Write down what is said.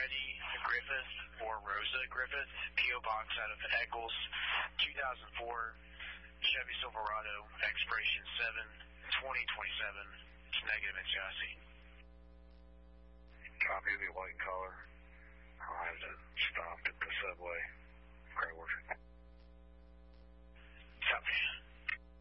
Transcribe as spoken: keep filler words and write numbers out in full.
Freddie Griffith or Rosa Griffith, P O Box out of Eccles, two thousand four Chevy Silverado, expiration seven twenty twenty-seven. It's negative at chassis. Copy, the white color.